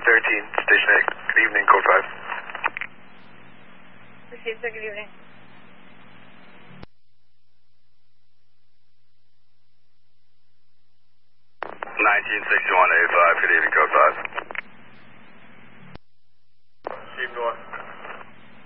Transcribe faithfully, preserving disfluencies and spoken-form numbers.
thirteen, Station eight. Good evening, code five. Received, sir. Good evening. nineteen sixty-one A five, good evening, code five. Steve North.